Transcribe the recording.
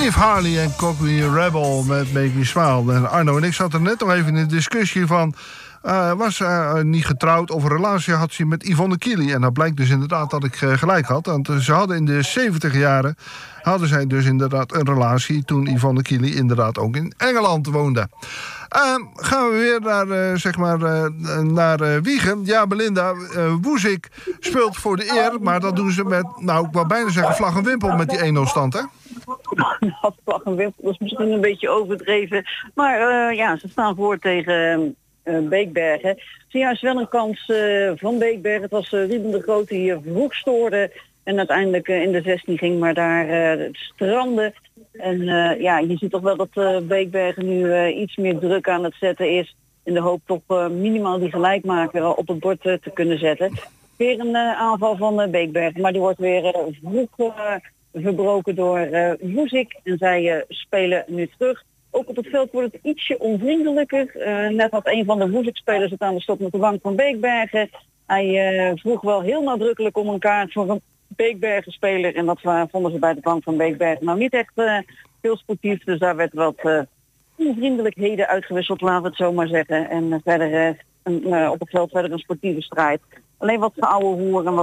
Steve Harley en Cockney Rebel met Make Me Smile. En Arno en ik zaten net nog even in de discussie van... was niet getrouwd of een relatie had ze met Yvonne Keely. En dat blijkt dus inderdaad dat ik gelijk had. Want ze hadden in de 70 jaren... hadden zij dus inderdaad een relatie... toen Yvonne Keely inderdaad ook in Engeland woonde. Gaan we weer naar Wijchen. Ja, Belinda, Woezik speelt voor de eer... maar dat doen ze met, nou, ik wou bijna zeggen... vlag en wimpel met die 1-0 stand, hè? Nou, vlag en wimpel is misschien een beetje overdreven. Maar ze staan voor tegen... Beekbergen. Zojuist wel een kans van Beekbergen. Het was Ruben de Groot die hier vroeg stoorde en uiteindelijk in de 16 ging, maar daar strandde. En je ziet toch wel dat Beekbergen nu iets meer druk aan het zetten is in de hoop toch minimaal die gelijkmaker op het bord te kunnen zetten. Weer een aanval van Beekbergen, maar die wordt weer vroeg verbroken door Woezik en zij spelen nu terug. Ook op het veld wordt het ietsje onvriendelijker. Net had een van de Woezik-spelers het aan de stop met de bank van Beekbergen. Hij vroeg wel heel nadrukkelijk om een kaart voor een Beekbergen-speler. En dat vonden ze bij de bank van Beekbergen nou niet echt heel sportief. Dus daar werd wat onvriendelijkheden uitgewisseld, laten we het zo maar zeggen. En verder op het veld verder een sportieve strijd. Alleen wat oude hoeren.